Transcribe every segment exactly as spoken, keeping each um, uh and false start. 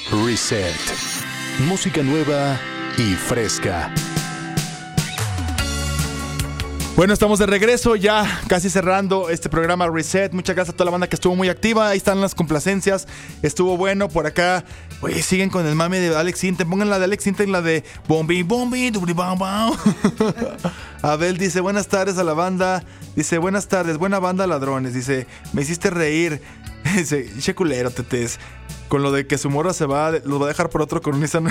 Reset. Música nueva y fresca. Bueno, estamos de regreso ya, casi cerrando este programa Reset. Muchas gracias a toda la banda que estuvo muy activa. Ahí están las complacencias. Estuvo bueno por acá. Oye, siguen con el mame de Alex Sintek. Pongan la de Alex Sintek, la de Bombi, Bombi, Dubri, Bam, Bam. Abel dice, buenas tardes a la banda. Dice, buenas tardes, buena banda, ladrones. Dice, me hiciste reír. Dice, che culero, tetes. Con lo de que su morra se va, los va a dejar por otro con un Nissan.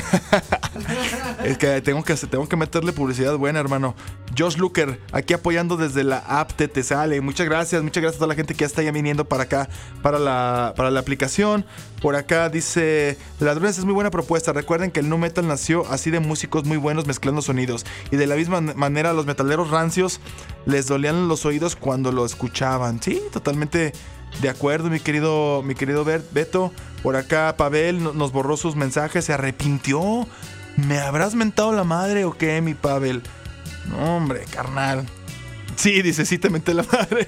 Es que tengo que tengo que meterle publicidad buena, hermano. Josh Looker, aquí apoyando desde la app Te Te Sale. Muchas gracias, muchas gracias a toda la gente que ya está ya viniendo para acá, para la, para la aplicación. Por acá dice, Ladrones es muy buena propuesta. Recuerden que el nu metal nació así de músicos muy buenos mezclando sonidos. Y de la misma manera los metaleros rancios les dolían los oídos cuando lo escuchaban. Sí, totalmente de acuerdo, mi querido, mi querido Beto. Por acá Pavel nos borró sus mensajes, se arrepintió. ¿Me habrás mentado la madre o qué, mi Pavel? No, hombre, carnal. Sí, dice, sí te menté la madre.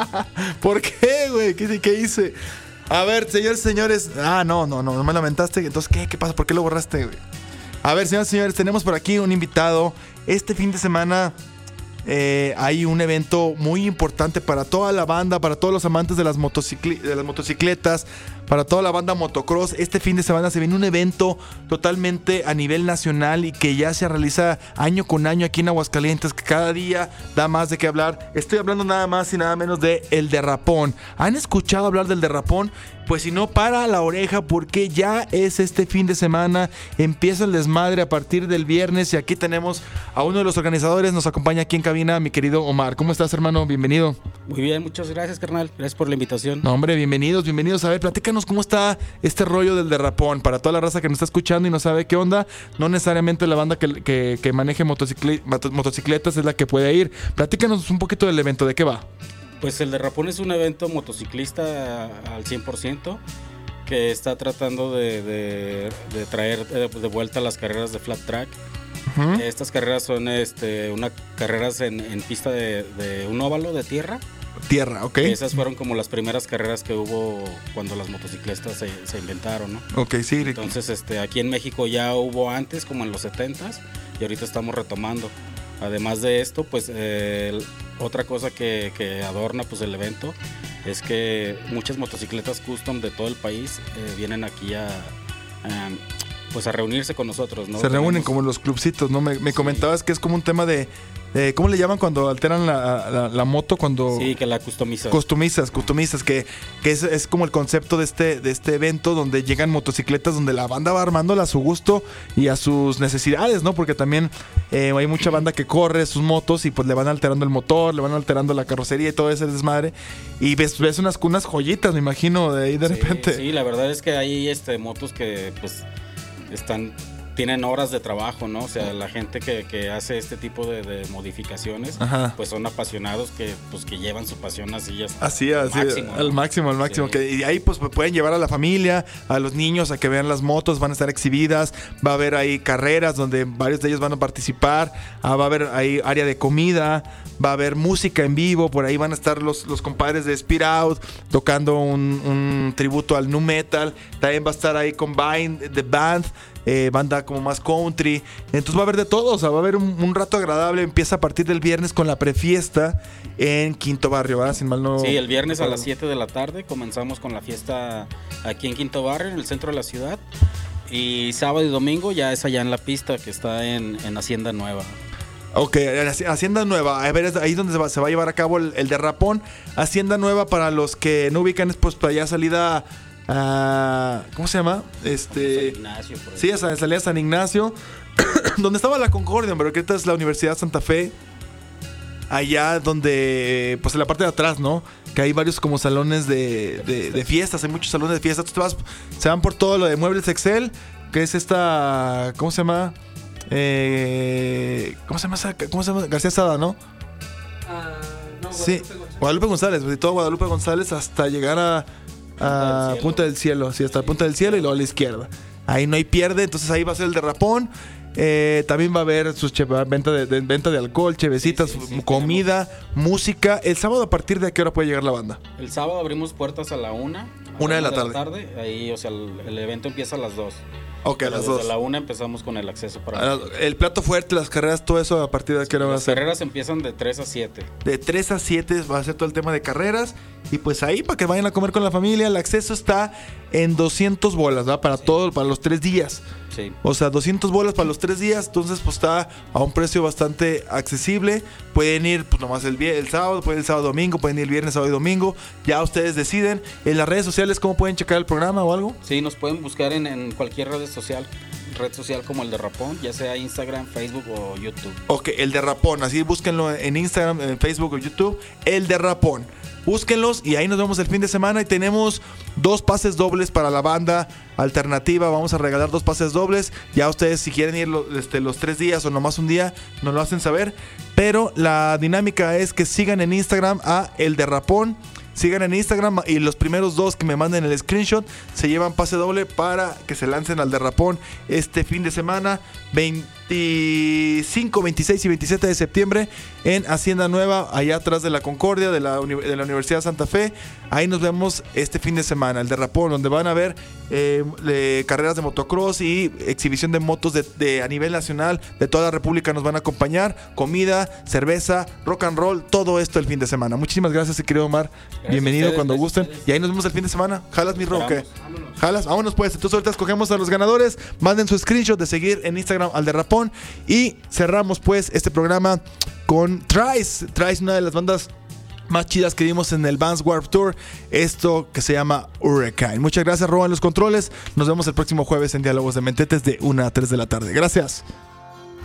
¿Por qué, güey? ¿Qué, ¿Qué hice? A ver, señores, señores. Ah, no, no, no, no me lamentaste. Entonces, ¿qué? ¿Qué pasa? ¿Por qué lo borraste, güey? A ver, señores, señores, tenemos por aquí un invitado. Este fin de semana eh, hay un evento muy importante para toda la banda, para todos los amantes de las, motocicl- de las motocicletas, para toda la banda motocross. Este fin de semana se viene un evento totalmente a nivel nacional y que ya se realiza año con año aquí en Aguascalientes, que cada día da más de qué hablar. Estoy hablando nada más y nada menos de El Derrapón. ¿Han escuchado hablar del Derrapón? Pues si no, para la oreja, porque ya es este fin de semana. Empieza el desmadre a partir del viernes y aquí tenemos a uno de los organizadores. Nos acompaña aquí en cabina mi querido Omar. ¿Cómo estás, hermano? Bienvenido. Muy bien, muchas gracias, carnal. Gracias por la invitación. No, hombre, bienvenidos, bienvenidos. A ver, platícanos cómo está este rollo del Derrapón. Para toda la raza que nos está escuchando y no sabe qué onda, no necesariamente la banda que, que, que maneje motocicl- motocicletas es la que puede ir. Platícanos un poquito del evento, ¿de qué va? Pues el Derrapón es un evento motociclista al cien por ciento que está tratando de, de, de traer de, de vuelta las carreras de flat track. Uh-huh. Estas carreras son este, una carreras en, en pista de, de un óvalo de tierra. Tierra, ok. Esas fueron como las primeras carreras que hubo cuando las motocicletas se, se inventaron, ¿no? Ok, sí. Entonces este, aquí en México ya hubo antes, como en los setentas, y ahorita estamos retomando. Además de esto, pues eh, otra cosa que, que adorna pues el evento es que muchas motocicletas custom de todo el país eh, vienen aquí a, a pues a reunirse con nosotros, ¿no? Se reúnen como en los clubcitos, ¿no? Me, me sí. comentabas que es como un tema de, de ¿cómo le llaman cuando alteran la, la, la moto? Cuando sí, que la customizas. Customizas, customizas, que, que es, es como el concepto de este, de este evento donde llegan motocicletas donde la banda va armándola a su gusto y a sus necesidades, ¿no? Porque también eh, hay mucha banda que corre sus motos y pues le van alterando el motor, le van alterando la carrocería y todo ese desmadre. Y ves, ves unas, unas joyitas, me imagino, de ahí de sí, repente. Sí, la verdad es que hay este, motos que pues están tienen horas de trabajo, ¿no? O sea, la gente que, que hace este tipo de, de modificaciones, ajá, pues son apasionados que pues que llevan su pasión así hasta así, al así, máximo, al ¿no? máximo, al máximo. Sí. Que, y ahí pues pueden llevar a la familia, a los niños a que vean las motos, van a estar exhibidas, va a haber ahí carreras donde varios de ellos van a participar, ah, va a haber ahí área de comida, va a haber música en vivo, por ahí van a estar los, los compadres de Speed Out tocando un, un tributo al nu metal, también va a estar ahí Combine The Band, Eh, banda como más country. Entonces va a haber de todo, o sea, va a haber un, un rato agradable. Empieza a partir del viernes con la prefiesta en Quinto Barrio, ¿verdad? Sin mal no... Sí, el viernes a las siete de la tarde comenzamos con la fiesta aquí en Quinto Barrio, en el centro de la ciudad. Y sábado y domingo ya es allá en la pista que está en, en Hacienda Nueva. Ok, Hacienda Nueva, a ver, es ahí donde se va, se va a llevar a cabo el, el Derrapón. Hacienda Nueva, para los que no ubican, es pues para allá salida... Uh, ¿Cómo se llama? Este, San Ignacio, por sí, salía San Ignacio, donde estaba la Concordia, pero que esta es la Universidad Santa Fe. Allá donde, pues en la parte de atrás, ¿no? Que hay varios como salones de, de, de fiestas, hay muchos salones de fiestas. Tú te vas, se van por todo lo de Muebles Excel, que es esta, ¿cómo se llama? Eh, ¿Cómo se llama esa? ¿Cómo se llama? García Sada, ¿no? Uh, no, Guadalupe sí, González. Guadalupe González, de todo Guadalupe González hasta llegar a a Punta, Punta del Cielo, sí, hasta la Punta del Cielo y luego a la izquierda. Ahí no hay pierde, entonces ahí va a ser el Derrapón. Eh, también va a haber sus che- venta, de, de, venta de alcohol, chevecitas, sí, sí, sí, comida, tenemos música. El sábado, ¿a partir de qué hora puede llegar la banda? El sábado abrimos puertas a la una, Una de la tarde. Ahí, o sea, el, el evento empieza a las dos. Ok, a las desde dos. la una empezamos con el acceso para... El plato fuerte, las carreras, todo eso, ¿a partir de qué hora va a ser? Las carreras empiezan de tres a siete. De tres a siete va a ser todo el tema de carreras. Y pues ahí, para que vayan a comer con la familia, el acceso está en doscientos bolas, ¿verdad? Para sí. todo, para los tres días. Sí. O sea, doscientos bolas para los tres días. Entonces, pues está a un precio bastante accesible. Pueden ir, pues nomás el, el sábado, pueden ir el sábado, domingo, pueden ir el viernes, sábado y domingo. Ya ustedes deciden. En las redes sociales, ¿cómo pueden checar el programa o algo? Sí, nos pueden buscar en, en cualquier red social. Red social como el Derrapón, ya sea Instagram, Facebook o YouTube. Ok, el Derrapón, así búsquenlo en Instagram, en Facebook o YouTube. El Derrapón. Búsquenlos y ahí nos vemos el fin de semana. Y tenemos dos pases dobles para la banda alternativa. Vamos a regalar dos pases dobles. Ya ustedes, si quieren ir los, este, los tres días o nomás un día, nos lo hacen saber. Pero la dinámica es que sigan en Instagram a El Derrapón. Sigan en Instagram y los primeros dos que me manden el screenshot se llevan pase doble para que se lancen al Derrapón este fin de semana, veinticinco, veintiséis y veintisiete de septiembre en Hacienda Nueva, allá atrás de la Concordia de la, de la Universidad de Santa Fe. Ahí nos vemos este fin de semana, el Derrapón, donde van a ver eh, de carreras de motocross y exhibición de motos de, de a nivel nacional de toda la República. Nos van a acompañar, comida, cerveza, rock and roll, todo esto el fin de semana. Muchísimas gracias, querido Omar. Gracias. Bienvenido ustedes, cuando gusten. Y ahí nos vemos el fin de semana. ¿Jalas mi rock? ¿Jalas? Vámonos pues. Entonces ahorita escogemos a los ganadores. Manden su screenshot de seguir en Instagram al Derrapón. Y cerramos pues este programa con Trice. Trice, una de las bandas más chidas que vimos en el Vans Warped Tour. Esto que se llama Hurricane. Muchas gracias, Roban los controles. Nos vemos el próximo jueves en Diálogos de Mentetes de una a tres de la tarde. Gracias.